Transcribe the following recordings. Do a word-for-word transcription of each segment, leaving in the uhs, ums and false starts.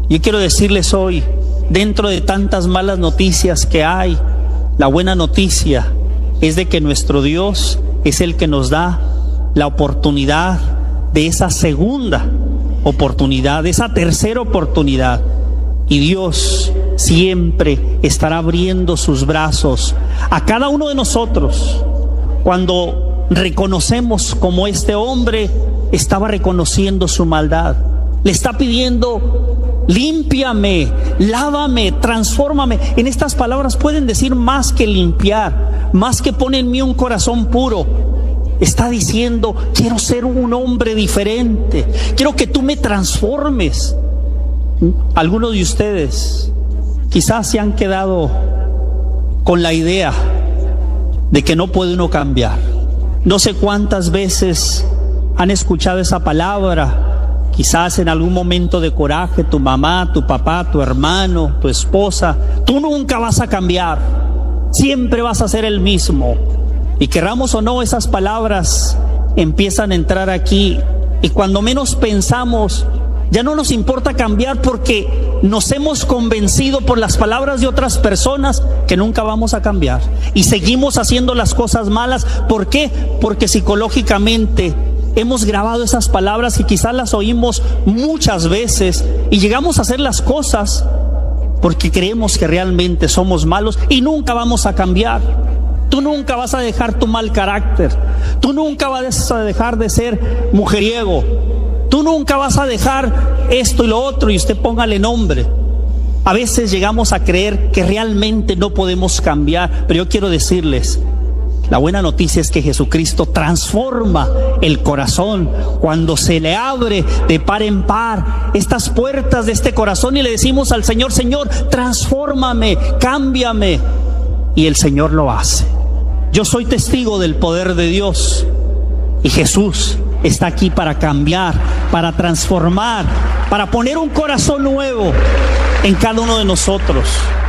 Yo quiero decirles hoy, dentro de tantas malas noticias que hay, la buena noticia es de que nuestro Dios es el que nos da la oportunidad de esa segunda oportunidad, de esa tercera oportunidad. Y Dios siempre estará abriendo sus brazos a cada uno de nosotros cuando reconocemos como este hombre estaba reconociendo su maldad. Le está pidiendo: límpiame, lávame, transfórmame. En estas palabras pueden decir más que limpiar, más que pon en mí un corazón puro. Está diciendo: quiero ser un hombre diferente, quiero que tú me transformes. Algunos de ustedes quizás se han quedado con la idea de que no puede uno cambiar. No sé cuántas veces han escuchado esa palabra. Quizás en algún momento de coraje, tu mamá, tu papá, tu hermano, tu esposa: tú nunca vas a cambiar, siempre vas a ser el mismo. Y querramos o no, esas palabras empiezan a entrar aquí, y cuando menos pensamos, ya no nos importa cambiar, porque nos hemos convencido por las palabras de otras personas que nunca vamos a cambiar. Y seguimos haciendo las cosas malas. ¿Por qué? Porque psicológicamente hemos grabado esas palabras y quizás las oímos muchas veces, y llegamos a hacer las cosas porque creemos que realmente somos malos y nunca vamos a cambiar. Tú nunca vas a dejar tu mal carácter. Tú nunca vas a dejar de ser mujeriego. Tú nunca vas a dejar esto y lo otro, y usted póngale nombre. A veces llegamos a creer que realmente no podemos cambiar, pero yo quiero decirles: la buena noticia es que Jesucristo transforma el corazón cuando se le abre de par en par estas puertas de este corazón y le decimos al Señor: Señor, transfórmame, cámbiame. Y el Señor lo hace. Yo soy testigo del poder de Dios, y Jesús está aquí para cambiar, para transformar, para poner un corazón nuevo en cada uno de nosotros.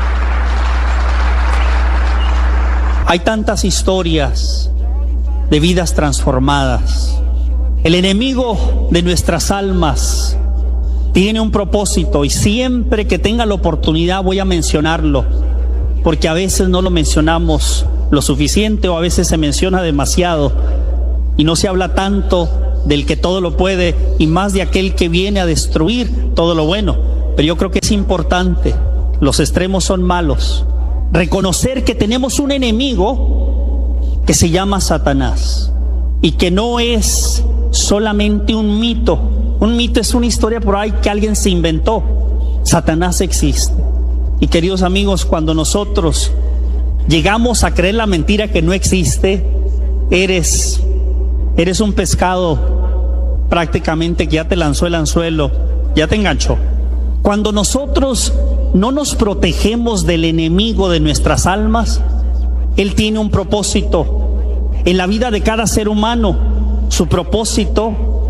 Hay tantas historias de vidas transformadas. El enemigo de nuestras almas tiene un propósito, y siempre que tenga la oportunidad voy a mencionarlo, porque a veces no lo mencionamos lo suficiente, o a veces se menciona demasiado y no se habla tanto del que todo lo puede, y más de aquel que viene a destruir todo lo bueno. Pero yo creo que es importante, los extremos son malos, reconocer que tenemos un enemigo que se llama Satanás, y que no es solamente un mito. Un mito es una historia por ahí que alguien se inventó. Satanás existe. Y queridos amigos, cuando nosotros llegamos a creer la mentira que no existe, eres, eres un pescado prácticamente que ya te lanzó el anzuelo, ya te enganchó. Cuando nosotros no nos protegemos del enemigo de nuestras almas, él tiene un propósito en la vida de cada ser humano. Su propósito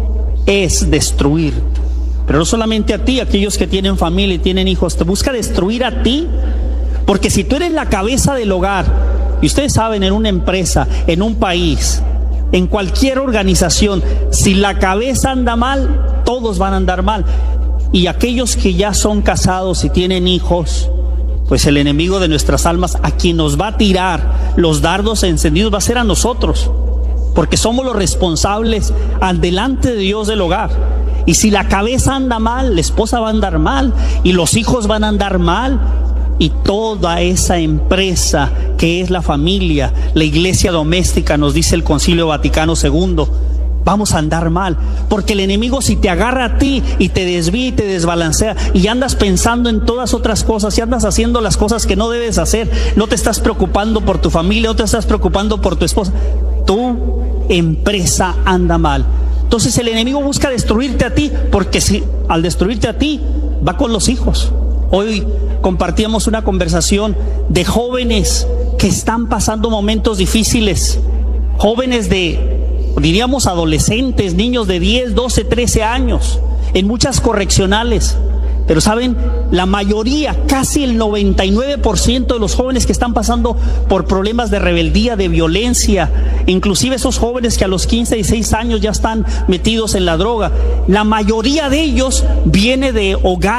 es destruir, pero no solamente a ti, aquellos que tienen familia y tienen hijos, te busca destruir a ti, porque si tú eres la cabeza del hogar, y ustedes saben, en una empresa, en un país, en cualquier organización, si la cabeza anda mal, todos van a andar mal. Y aquellos que ya son casados y tienen hijos, pues el enemigo de nuestras almas, a quien nos va a tirar los dardos encendidos, va a ser a nosotros, porque somos los responsables al delante de Dios del hogar. Y si la cabeza anda mal, la esposa va a andar mal, y los hijos van a andar mal, y toda esa empresa que es la familia, la iglesia doméstica, nos dice el Concilio Vaticano segundo, vamos a andar mal, porque el enemigo, si te agarra a ti y te desvía y te desbalancea, y andas pensando en todas otras cosas, y andas haciendo las cosas que no debes hacer, no te estás preocupando por tu familia, no te estás preocupando por tu esposa, tu empresa anda mal. Entonces el enemigo busca destruirte a ti, porque si al destruirte a ti, va con los hijos. Hoy compartíamos una conversación de jóvenes que están pasando momentos difíciles, jóvenes de, diríamos, adolescentes, niños de diez, doce, trece años, en muchas correccionales. Pero saben, la mayoría, casi el noventa y nueve por ciento de los jóvenes que están pasando por problemas de rebeldía, de violencia, inclusive esos jóvenes que a los quince, dieciséis años ya están metidos en la droga, la mayoría de ellos viene de hogares